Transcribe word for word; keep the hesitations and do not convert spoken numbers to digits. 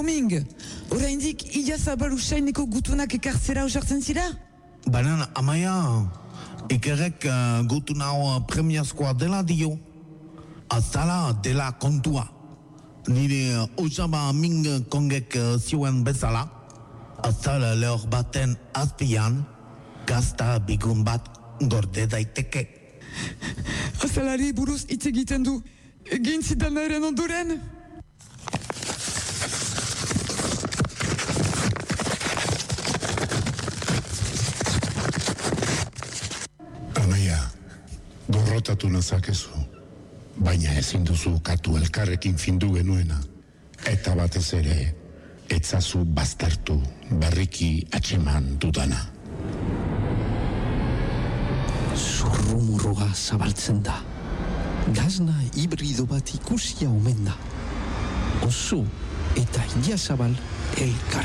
Ming, oraindik illa zabal usaineko gutunak ekartzera osartzen zira? Baina, amaia, ikerrek uh, gutun hau premiazkoa dela dio. Azala dela kontua. Nire uh, Osama Ming kongek uh, zioen bezala, azala lehor baten azpian, gazta bigun bat gorde daiteke. Azalari buruz hitz egiten du, egin zidanaren ondoren? Amaia, gorrotatu nazakezu, baina ezin duzu katu elkarrekin findu genuena, eta batez ere, etzazu baztertu berriki atxeman dudana. Zurrumurruga zabaltzen da. Gazna hibrido bat ikusia omen da. Oso eta illa zabal elkar.